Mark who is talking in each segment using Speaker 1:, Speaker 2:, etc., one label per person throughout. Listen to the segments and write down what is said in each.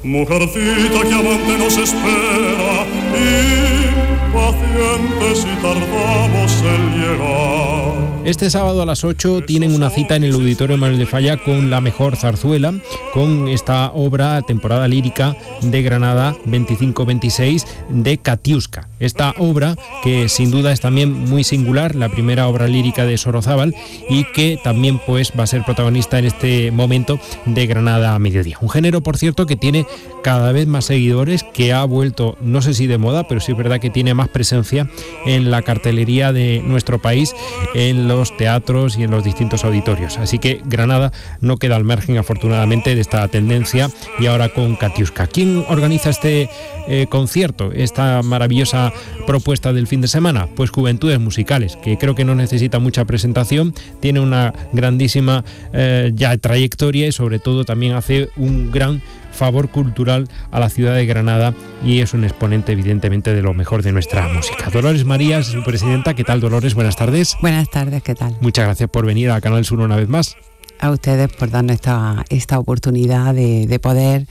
Speaker 1: Mujercita que amante nos espera, impacientes y tardamos en llegar.
Speaker 2: Este sábado a las 8 tienen una cita en el Auditorio Manuel de Falla con la mejor zarzuela, con esta obra, temporada lírica de Granada 25-26 de Katiuska. Esta obra que sin duda es también muy singular, la primera obra lírica de Sorozábal, y que también pues va a ser protagonista en este momento de Granada a mediodía. Un género, por cierto, que tiene cada vez más seguidores, que ha vuelto, no sé si de moda, pero sí es verdad que tiene más presencia en la cartelería de nuestro país, en los teatros y en los distintos auditorios. Así que Granada no queda al margen, afortunadamente, de esta tendencia, y ahora con Katiuska. ¿Quién organiza este concierto, esta maravillosa propuesta del fin de semana? Pues Juventudes Musicales, que creo que no necesita mucha presentación, tiene una grandísima ya trayectoria y sobre todo también hace un gran favor cultural a la ciudad de Granada y es un exponente evidentemente de lo mejor de nuestra música. Dolores Marías, su presidenta. ¿Qué tal, Dolores? Buenas tardes.
Speaker 3: Buenas tardes, ¿qué tal?
Speaker 2: Muchas gracias por venir a Canal Sur una vez más.
Speaker 3: A ustedes por darnos esta oportunidad de poder,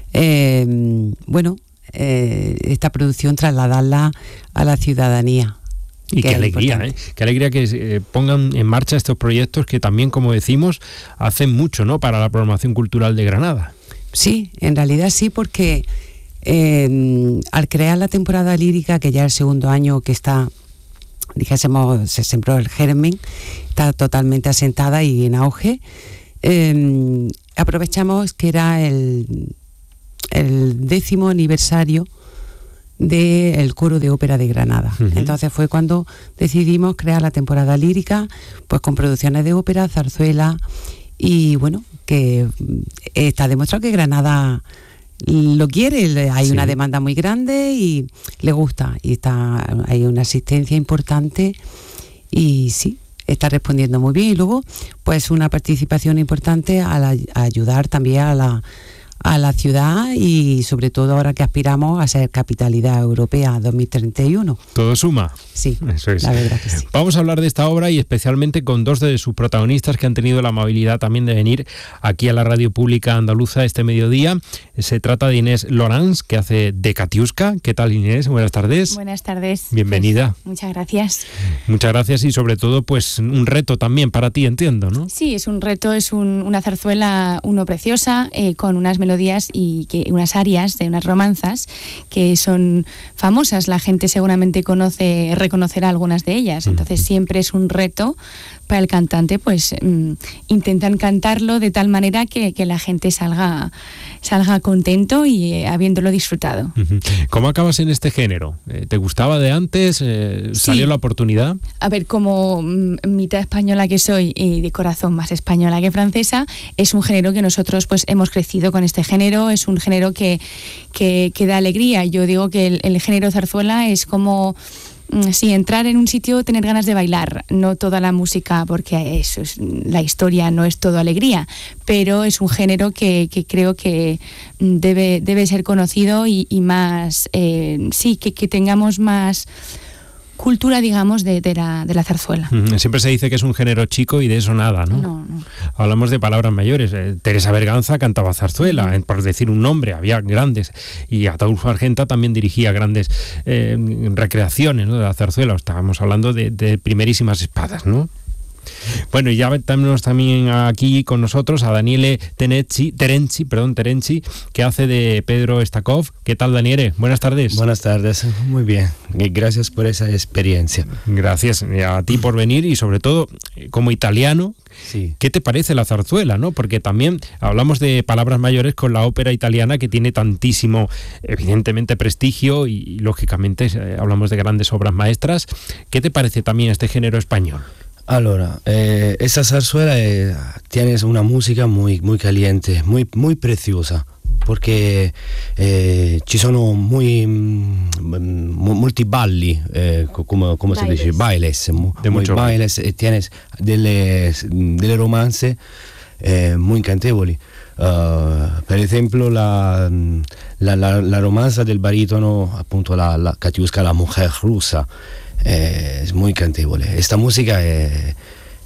Speaker 3: esta producción trasladarla a la ciudadanía.
Speaker 2: Y qué alegría, qué alegría que pongan en marcha estos proyectos que también, como decimos, hacen mucho, ¿no?, para la programación cultural de Granada.
Speaker 3: Sí, en realidad sí, porque al crear la temporada lírica, que ya es el segundo año que está, dijésemos, se sembró el germen, está totalmente asentada y en auge, aprovechamos que era el 10º aniversario del Coro de Ópera de Granada. Uh-huh. Entonces fue cuando decidimos crear la temporada lírica, pues con producciones de ópera, zarzuela, y bueno, que está demostrado que Granada lo quiere, hay una demanda muy grande y le gusta, y hay una asistencia importante y sí, está respondiendo muy bien. Y luego pues una participación importante a ayudar también a la ciudad, y sobre todo ahora que aspiramos a ser capitalidad europea 2031.
Speaker 2: Todo suma.
Speaker 3: Sí,
Speaker 2: eso es.
Speaker 3: La verdad que sí.
Speaker 2: Vamos a hablar de esta obra y especialmente con dos de sus protagonistas que han tenido la amabilidad también de venir aquí a la radio pública andaluza este mediodía. Se trata de Inés Loranz, que hace de Katiuska. ¿Qué tal, Inés? Buenas tardes.
Speaker 4: Buenas tardes.
Speaker 2: Bienvenida.
Speaker 4: Pues, muchas gracias.
Speaker 2: Muchas gracias, y sobre todo pues un reto también para ti, entiendo, ¿no?
Speaker 4: Sí, es un reto, es una zarzuela preciosa, con unas melodías y unas arias de unas romanzas que son famosas. La gente seguramente reconocerá algunas de ellas. Entonces siempre es un reto para el cantante, pues intentan cantarlo de tal manera que la gente salga contento y habiéndolo disfrutado.
Speaker 2: ¿Cómo acabas en este género? ¿Te gustaba de antes? ¿Salió la oportunidad?
Speaker 4: A ver, como mitad española que soy y de corazón más española que francesa, es un género que nosotros pues hemos crecido con este género. Es un género que da alegría. Yo digo que el género zarzuela es como entrar en un sitio, tener ganas de bailar. No toda la música, porque la historia no es todo alegría, pero es un género que creo que debe ser conocido y más, que tengamos más cultura, digamos, de la zarzuela.
Speaker 2: Siempre se dice que es un género chico y de eso nada, ¿no?
Speaker 4: No.
Speaker 2: Hablamos de palabras mayores. Teresa Berganza cantaba zarzuela, por decir un nombre, había grandes. Y Ataúlfo Argenta también dirigía grandes recreaciones, ¿no?, de la zarzuela. Estábamos hablando de primerísimas espadas, ¿no? Bueno, y ya tenemos también aquí con nosotros a Daniele Terenzi, que hace de Pedro Stakov. ¿Qué tal, Daniele? Buenas tardes.
Speaker 5: Buenas tardes, muy bien. Gracias por esa experiencia.
Speaker 2: Gracias a ti por venir, y sobre todo, como italiano,
Speaker 5: sí.
Speaker 2: ¿Qué te parece la zarzuela, no? Porque también hablamos de palabras mayores con la ópera italiana, que tiene tantísimo, evidentemente, prestigio, y lógicamente hablamos de grandes obras maestras. ¿Qué te parece también este género español?
Speaker 5: Allora, esta zarzuela tiene una música muy, muy caliente, muy, muy preciosa, porque ci sono molti balli, come si dice, bailes, muy bailes, e tienes delle romanze muy cantevoli. Per esempio la romanza del baritono, appunto la Katiuska, la mujer rusa, es muy cantevole. Esta música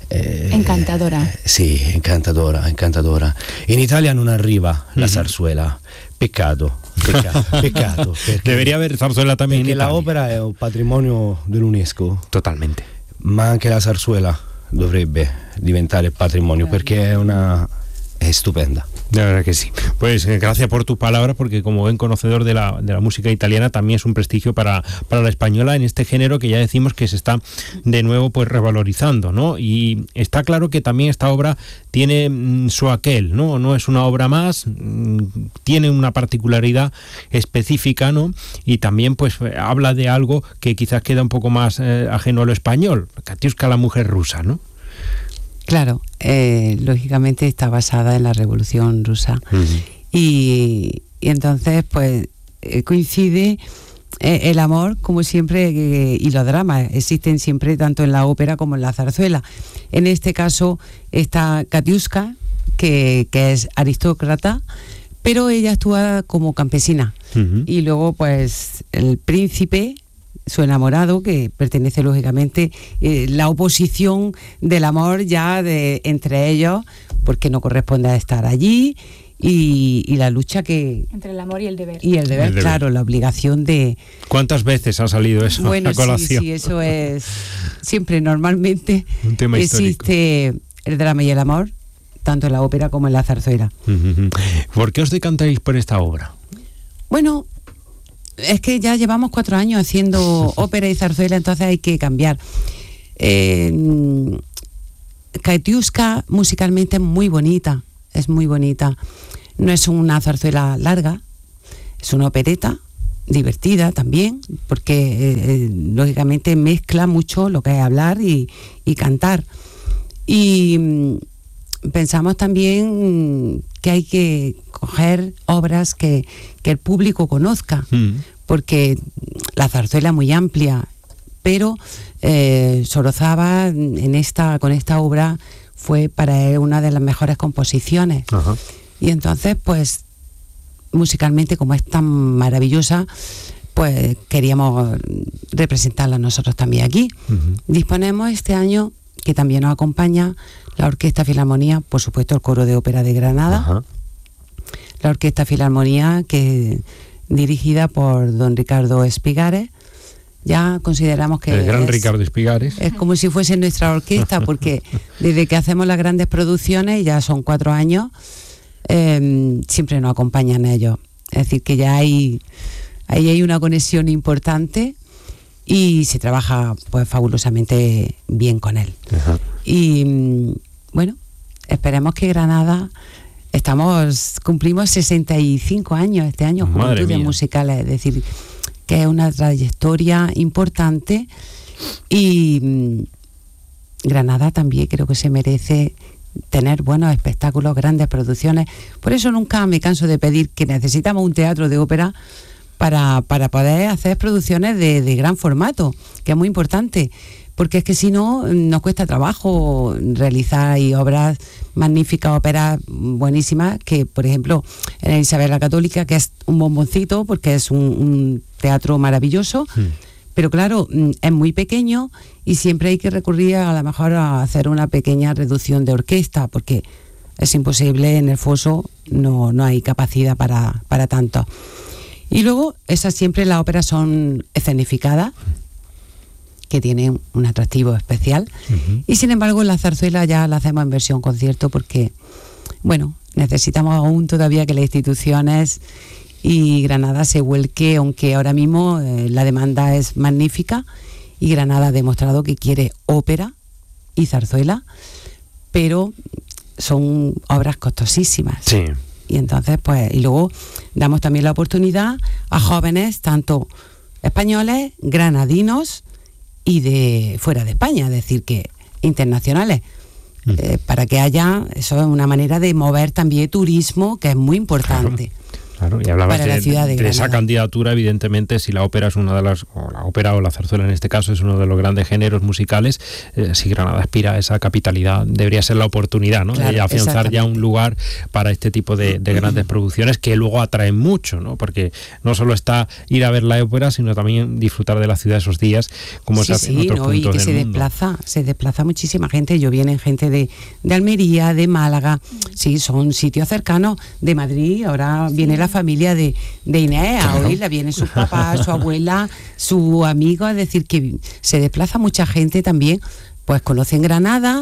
Speaker 4: encantadora.
Speaker 5: Sì, encantadora. In Italia non arriva la zarzuela. Peccato.
Speaker 2: Debería haber zarzuela también
Speaker 5: perché
Speaker 2: en
Speaker 5: la
Speaker 2: Italia.
Speaker 5: opera è un patrimonio dell'UNESCO.
Speaker 2: Totalmente.
Speaker 5: Ma anche la zarzuela dovrebbe diventare patrimonio perché è stupenda.
Speaker 2: De verdad que sí. Pues gracias por tus palabras, porque como buen conocedor de la música italiana también es un prestigio para la española en este género que ya decimos que se está de nuevo pues revalorizando, ¿no? Y está claro que también esta obra tiene su aquel, ¿no? No es una obra más, tiene una particularidad específica, ¿no? Y también pues habla de algo que quizás queda un poco más ajeno a lo español, Katiuska, la mujer rusa, ¿no?
Speaker 3: Claro, lógicamente está basada en la Revolución Rusa. Y entonces pues coincide el amor, como siempre, y los dramas existen siempre tanto en la ópera como en la zarzuela. En este caso está Katiuska, que es aristócrata, pero ella actúa como campesina. Y luego pues el príncipe, su enamorado, que pertenece lógicamente la oposición del amor ya entre ellos, porque no corresponde a estar allí, y la lucha que...
Speaker 4: Entre el amor y el deber.
Speaker 3: Y el deber, claro, la obligación de...
Speaker 2: ¿Cuántas veces ha salido eso
Speaker 3: bueno,
Speaker 2: a colación?
Speaker 3: Sí, eso es siempre, normalmente
Speaker 2: un tema
Speaker 3: existe
Speaker 2: histórico.
Speaker 3: El drama y el amor, tanto en la ópera como en la zarzuela.
Speaker 2: ¿Por qué os decantáis por esta obra?
Speaker 3: Bueno, es que ya llevamos 4 años haciendo ópera y zarzuela, entonces hay que cambiar. Katiuska musicalmente es muy bonita. No es una zarzuela larga, es una opereta divertida también, porque lógicamente mezcla mucho lo que es hablar y cantar. Y pensamos también que hay que coger obras que el público conozca, porque la zarzuela es muy amplia, pero Sorozaba con esta obra fue para él una de las mejores composiciones. Ajá. Y entonces pues musicalmente, como es tan maravillosa, pues queríamos representarla nosotros también aquí. Disponemos este año, que también nos acompaña la Orquesta Filarmonía, por supuesto el Coro de Ópera de Granada. Ajá. La Orquesta Filarmonía, que dirigida por don Ricardo Espigares. Ya consideramos que
Speaker 2: el gran Ricardo Espigares
Speaker 3: es como si fuese nuestra orquesta, porque desde que hacemos las grandes producciones, ya son 4 años, siempre nos acompañan ellos. Es decir, que ya hay una conexión importante y se trabaja pues fabulosamente bien con él. Ajá. Y bueno, esperemos que Granada... cumplimos 65 años este año, Juventudes Musicales, es decir, que es una trayectoria importante, y Granada también creo que se merece tener buenos espectáculos, grandes producciones. Por eso nunca me canso de pedir que necesitamos un teatro de ópera para poder hacer producciones de gran formato, que es muy importante, porque es que si no nos cuesta trabajo realizar obras magníficas, óperas buenísimas, que por ejemplo en Isabel la Católica, que es un bomboncito porque es un teatro maravilloso, pero claro, es muy pequeño y siempre hay que recurrir a lo mejor a hacer una pequeña reducción de orquesta, porque es imposible, en el foso no hay capacidad para tanto. Y luego esas siempre las óperas son escenificadas, que tienen un atractivo especial, y sin embargo la zarzuela ya la hacemos en versión concierto, porque bueno, necesitamos aún todavía que las instituciones y Granada se vuelque, aunque ahora mismo la demanda es magnífica y Granada ha demostrado que quiere ópera y zarzuela, pero son obras costosísimas.
Speaker 2: Sí.
Speaker 3: Y entonces pues, y luego damos también la oportunidad a jóvenes, tanto españoles, granadinos y de fuera de España, es decir, que internacionales, para que haya, eso es una manera de mover también turismo, que es muy importante.
Speaker 2: Claro, y hablabas
Speaker 3: para la ciudad de
Speaker 2: esa candidatura, evidentemente, si la ópera es una de las, o la ópera o la zarzuela en este caso es uno de los grandes géneros musicales, si Granada aspira a esa capitalidad, debería ser la oportunidad, ¿no?
Speaker 3: Claro,
Speaker 2: de afianzar ya un lugar para este tipo de grandes producciones que luego atraen mucho, ¿no? Porque no solo está ir a ver la ópera, sino también disfrutar de la ciudad esos días, como se hace en otros puntos
Speaker 3: y que
Speaker 2: del mundo.
Speaker 3: se desplaza muchísima gente. Vienen gente de Almería, de Málaga, sí, son sitios cercanos, de Madrid. Ahora viene la familia de Inés a oírla, viene su papá, su abuela, su amigo, es decir, que se desplaza mucha gente también, pues conocen Granada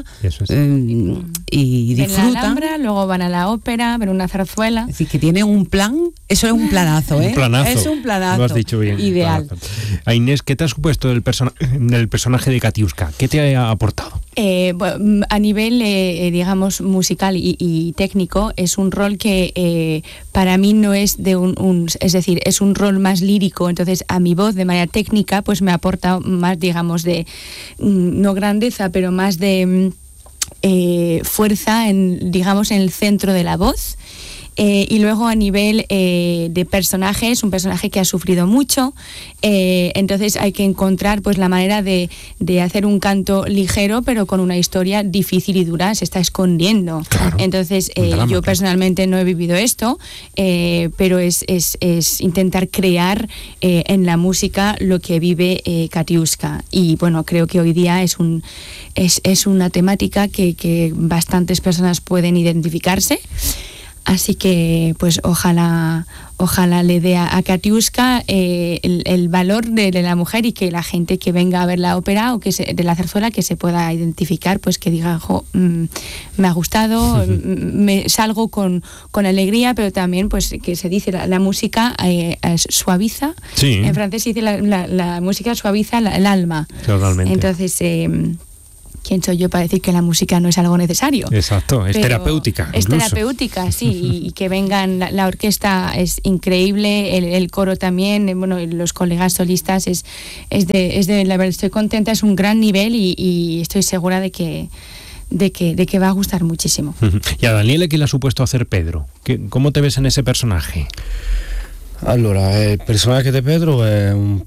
Speaker 3: y disfrutan.
Speaker 4: En la Alhambra, luego van a la ópera, ven una zarzuela.
Speaker 3: Es decir, que tienen un plan, eso es un planazo, ¿eh?
Speaker 2: Un planazo.
Speaker 3: Es un planazo.
Speaker 2: Lo has dicho bien.
Speaker 3: Ideal.
Speaker 2: A Inés, ¿qué te has supuesto del personaje de Katiuska? ¿Qué te ha aportado?
Speaker 4: Bueno, a nivel, digamos, musical y técnico, es un rol que para mí no es de es decir, es un rol más lírico, entonces a mi voz de manera técnica pues me aporta más, digamos, de, no grandeza, pero más de fuerza, digamos, en el centro de la voz. Y luego a nivel de personaje, es un personaje que ha sufrido mucho, entonces hay que encontrar pues la manera de hacer un canto ligero pero con una historia difícil y dura, se está escondiendo.
Speaker 2: Claro,
Speaker 4: entonces
Speaker 2: drama,
Speaker 4: yo personalmente no he vivido esto, pero es intentar crear en la música lo que vive Katiuska, y bueno, creo que hoy día es una temática que bastantes personas pueden identificarse. Así que, pues, ojalá le dé a Katiuska el valor de la mujer, y que la gente que venga a ver la ópera o de la zarzuela, que se pueda identificar, pues que diga, me ha gustado, me salgo con alegría, pero también, pues, que se dice, la música suaviza.
Speaker 2: Sí.
Speaker 4: En francés se dice la música suaviza el alma.
Speaker 2: Totalmente.
Speaker 4: Entonces, ¿quién soy yo para decir que la música no es algo necesario?
Speaker 2: Exacto, es terapéutica.
Speaker 4: Es
Speaker 2: incluso.
Speaker 4: terapéutica, sí, y que vengan, la orquesta es increíble, el coro también, bueno, los colegas solistas, es de la verdad, estoy contenta, es un gran nivel, y estoy segura de que va a gustar muchísimo.
Speaker 2: Y a Daniele, ¿qué le ha supuesto hacer Pedro? ¿Cómo te ves en ese personaje?
Speaker 5: Allora, il personaggio di Pedro è un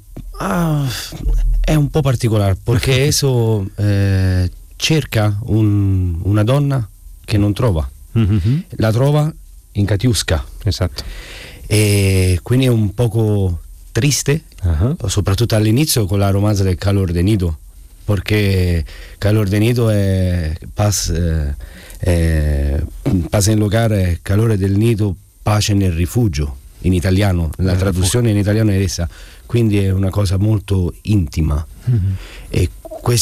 Speaker 5: po' particolare, perché esso cerca una donna che non trova, la trova in Katiuska.
Speaker 2: Esatto.
Speaker 5: E quindi è un poco triste, soprattutto all'inizio con la romanza del Calor de Nido, perché Calor de Nido passa in locale Calore del Nido, pace nel rifugio. In italiano, la traduzione in italiano è essa, quindi è una cosa molto intima. E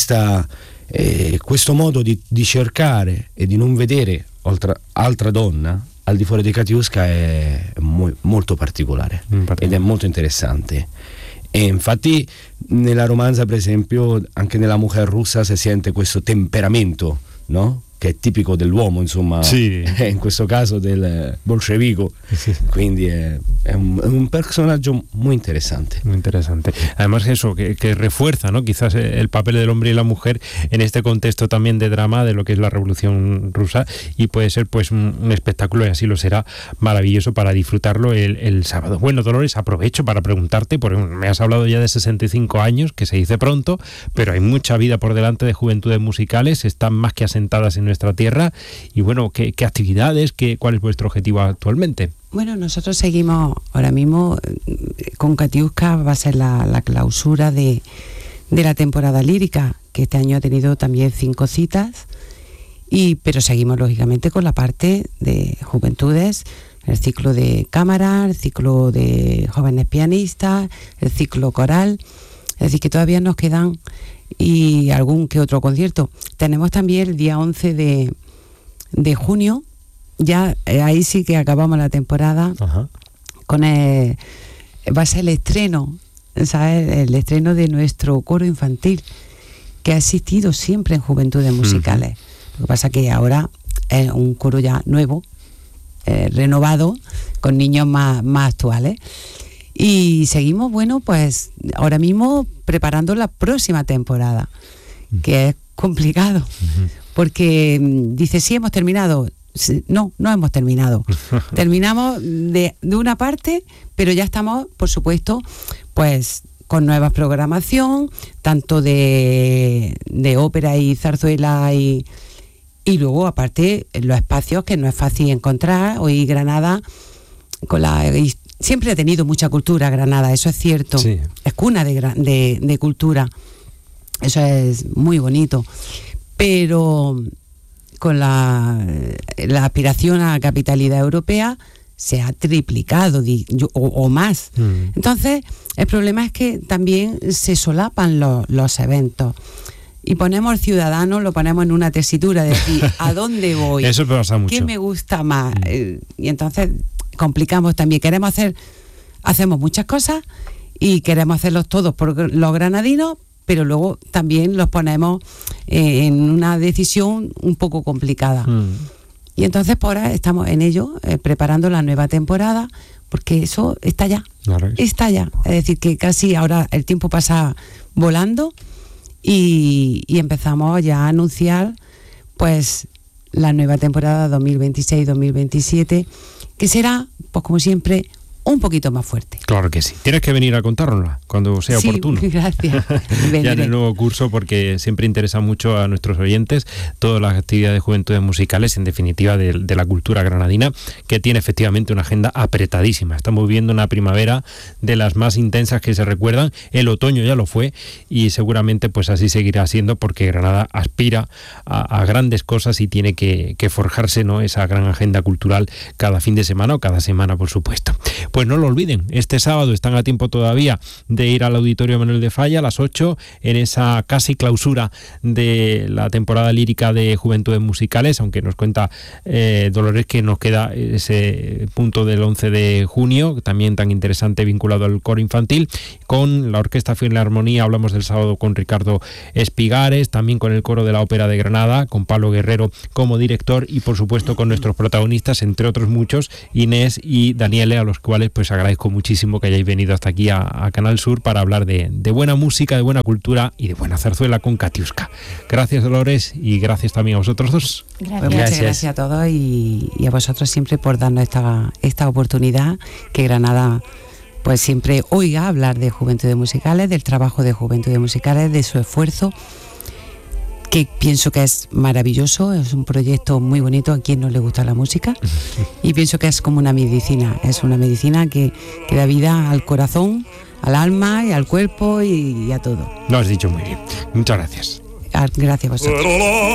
Speaker 5: questo modo di cercare e di non vedere altra donna al di fuori di Katiuska è molto particolare ed è molto interessante. E infatti nella romanza, per esempio, anche nella Mujer russa si sente questo temperamento, no? Che è tipico dell'uomo, insomma,
Speaker 2: sí.
Speaker 5: In questo caso del bolchevico, sí. Quindi è un personaggio muy interesante.
Speaker 2: Muy interesante. Además eso, que refuerza, ¿no? Quizás el papel del hombre y la mujer en este contexto también de drama de lo que es la Revolución Rusa, y puede ser pues un espectáculo, y así lo será, maravilloso para disfrutarlo el sábado. Bueno, Dolores, aprovecho para preguntarte, porque me has hablado ya de 65 años, que se dice pronto, pero hay mucha vida por delante de juventudes musicales, están más que asentadas en nuestra tierra, y bueno, ¿qué actividades, cuál es vuestro objetivo actualmente?
Speaker 3: Bueno, nosotros seguimos ahora mismo con Katiuska, va a ser la clausura de la temporada lírica, que este año ha tenido también 5 citas, pero seguimos lógicamente con la parte de juventudes, el ciclo de cámara, el ciclo de jóvenes pianistas, el ciclo coral, es decir, que todavía nos quedan y algún que otro concierto. Tenemos también el día 11 de junio, ya ahí sí que acabamos la temporada. Ajá. Va a ser el estreno, ¿sabes? El estreno de nuestro coro infantil, que ha existido siempre en Juventudes Musicales. Lo que pasa que ahora es un coro ya nuevo, renovado, con niños más actuales. Y seguimos, bueno, pues ahora mismo preparando la próxima temporada, que es complicado, porque dice, sí, hemos terminado. no hemos terminado. Terminamos de una parte, pero ya estamos, por supuesto, pues con nueva programación, tanto de ópera y zarzuela y luego, aparte, los espacios que no es fácil encontrar. Hoy Granada, siempre ha tenido mucha cultura Granada, eso es cierto. Sí. Es cuna de cultura. Eso es muy bonito. Pero con la aspiración a la capitalidad europea se ha triplicado o más. Entonces, el problema es que también se solapan los eventos. Y ponemos al ciudadano, lo ponemos en una tesitura de decir, ¿a dónde voy?
Speaker 2: Eso pasa mucho.
Speaker 3: ¿Qué me gusta más? Y entonces complicamos también. Hacemos muchas cosas y queremos hacerlos todos por los granadinos, pero luego también los ponemos en una decisión un poco complicada. Y entonces por ahora estamos en ello, preparando la nueva temporada, porque eso está ya. Claro. Está ya. Es decir, que casi ahora el tiempo pasa volando y empezamos ya a anunciar pues la nueva temporada 2026-2027, que será, pues como siempre, un poquito más fuerte.
Speaker 2: Claro que sí. Tienes que venir a contárnosla cuando sea oportuno.
Speaker 3: Gracias.
Speaker 2: Ya en el nuevo curso, porque siempre interesa mucho a nuestros oyentes todas las actividades de juventudes musicales, en definitiva de la cultura granadina, que tiene efectivamente una agenda apretadísima. Estamos viviendo una primavera de las más intensas que se recuerdan. El otoño ya lo fue y seguramente pues así seguirá siendo, porque Granada aspira a grandes cosas y tiene que forjarse, ¿no?, esa gran agenda cultural cada fin de semana o cada semana, por supuesto. Pues no lo olviden, este sábado están a tiempo todavía de ir al Auditorio Manuel de Falla a las 8 en esa casi clausura de la temporada lírica de Juventudes Musicales, aunque nos cuenta Dolores que nos queda ese punto del 11 de junio, también tan interesante, vinculado al coro infantil, con la Orquesta Filarmonía. Hablamos del sábado con Ricardo Espigares, también con el coro de la Ópera de Granada, con Pablo Guerrero como director y por supuesto con nuestros protagonistas, entre otros muchos, Inés y Daniele, a los cuales pues agradezco muchísimo que hayáis venido hasta aquí a Canal Sur para hablar de buena música, de buena cultura y de buena zarzuela con Katiuska. Gracias, Dolores, y gracias también a vosotros dos.
Speaker 3: Gracias. Pues muchas gracias a todos y a vosotros siempre por darnos esta oportunidad, que Granada pues siempre oiga hablar de Juventudes Musicales, del trabajo de Juventudes Musicales, de su esfuerzo, que pienso que es maravilloso, es un proyecto muy bonito a quien no le gusta la música, y pienso que es como una medicina, es una medicina que da vida al corazón, al alma y al cuerpo y a todo.
Speaker 2: Lo has dicho muy bien. Muchas gracias.
Speaker 3: Gracias a vosotros.